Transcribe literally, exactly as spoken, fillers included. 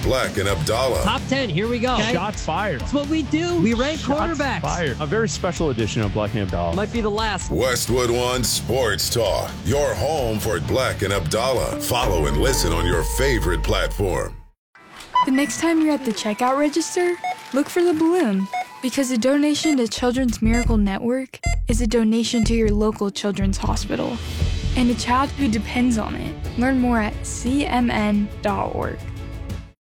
Black and Abdallah. Top ten, here we go. Okay? Shots fired. That's what we do. We rank Shots quarterbacks. fired. A very special edition of Black and Abdallah. Might be the last. Westwood One Sports Talk, your home for Black and Abdallah. Follow and listen on your favorite platform. The next time you're at the checkout register, look for the balloon, because a donation to Children's Miracle Network is a donation to your local children's hospital and a child who depends on it. Learn more at c m n dot org.